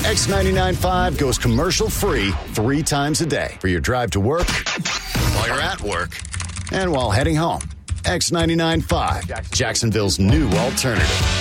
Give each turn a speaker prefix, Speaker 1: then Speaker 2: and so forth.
Speaker 1: X99.5 goes commercial-free 3 times a day for your drive to work, while you're at work, and while heading home. X99.5, Jacksonville's new alternative.